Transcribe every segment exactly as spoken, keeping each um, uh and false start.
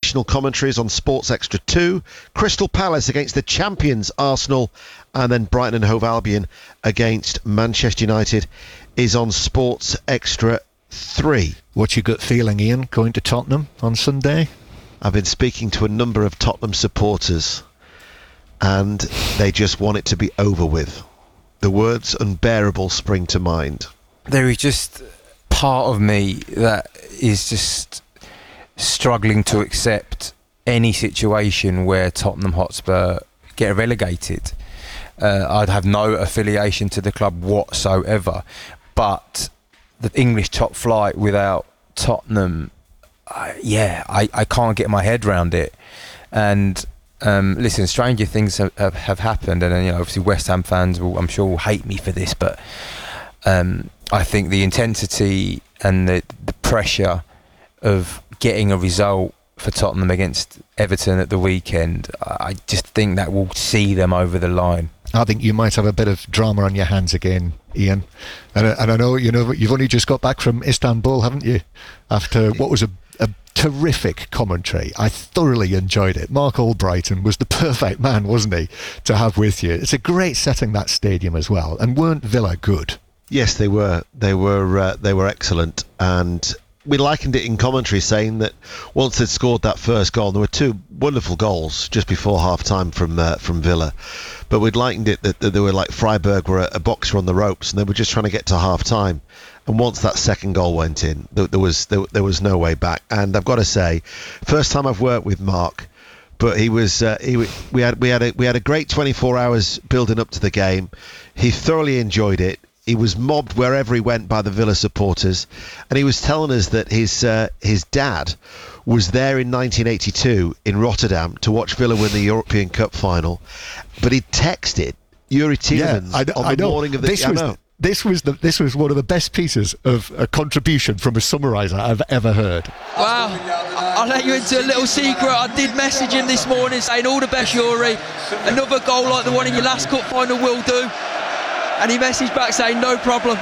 additional commentaries on Sports Extra two. Crystal Palace against the champions Arsenal, and then Brighton and Hove Albion against Manchester United is on Sports Extra three. What's your gut feeling, Ian, going to Tottenham on Sunday? I've been speaking to a number of Tottenham supporters, and they just want it to be over with. The words unbearable spring to mind. There is just part of me that is just struggling to accept any situation where Tottenham Hotspur get relegated. Uh, I'd have no affiliation to the club whatsoever, but the English top flight without Tottenham, uh, yeah, I, I can't get my head around it. And um, listen, stranger things have, have, have happened, and you know, obviously West Ham fans will, I'm sure, will hate me for this, but um, I think the intensity and the, the pressure of getting a result for Tottenham against Everton at the weekend, I just think that will see them over the line. I think you might have a bit of drama on your hands again, Ian. And, and I know, you know, you've only just got back from Istanbul, haven't you? After what was a, a terrific commentary. I thoroughly enjoyed it. Mark Albrighton was the perfect man, wasn't he, to have with you. It's a great setting, that stadium as well. And weren't Villa good? Yes, they were. They were. Uh, they were excellent, and we likened it in commentary, saying that once they'd scored that first goal, there were two wonderful goals just before half time from uh, from Villa, but we'd likened it that, that they were like Freiburg were a, a boxer on the ropes, and they were just trying to get to half time. And once that second goal went in, there, there was there, there was no way back. And I've got to say, first time I've worked with Mark, but he was uh, he we had we had a we had a great twenty-four hours building up to the game. He thoroughly enjoyed it. He was mobbed wherever he went by the Villa supporters, and he was telling us that his uh, his dad was there in nineteen eighty-two in Rotterdam to watch Villa win the European Cup final, but he texted Yuri Tielemans yeah, I, on I the know. morning of the this I was know. This was the this was one of the best pieces of a contribution from a summariser I've ever heard. Wow, I'll let you into a little secret. I did message him this morning saying all the best, Yuri. Another goal like the one in your last cup final will do. And he messaged back saying no problem.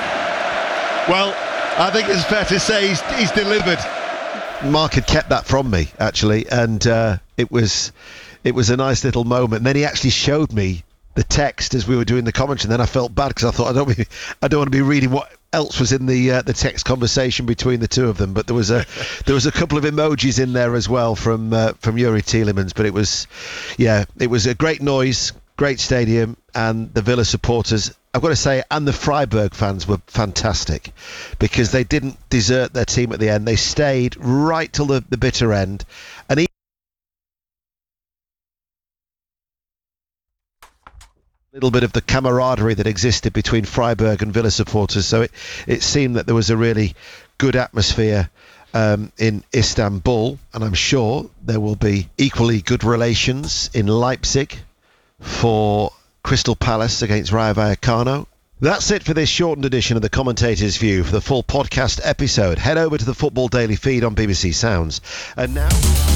Well, I think it's fair to say he's, he's delivered. Mark had kept that from me, actually, and uh, it was it was a nice little moment. And then he actually showed me the text as we were doing the commentary, and then I felt bad because I thought I don't be, I don't want to be reading what else was in the uh, the text conversation between the two of them. But there was a there was a couple of emojis in there as well from uh, from Yuri Tielemans. But it was yeah, it was a great noise, great stadium, and the Villa supporters, I've got to say, and the Freiburg fans were fantastic because they didn't desert their team at the end. They stayed right till the, the bitter end. And even a little bit of the camaraderie that existed between Freiburg and Villa supporters. So it, it seemed that there was a really good atmosphere um, in Istanbul. And I'm sure there will be equally good relations in Leipzig for Crystal Palace against Rayo Vallecano. That's it for this shortened edition of the Commentator's View. For the full podcast episode, head over to the Football Daily feed on B B C Sounds. And now...